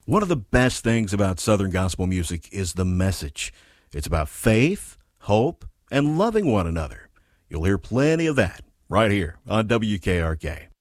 One of the best things about Southern gospel music is the message. It's about faith, hope, and loving one another. You'll hear plenty of that right here on WKRK.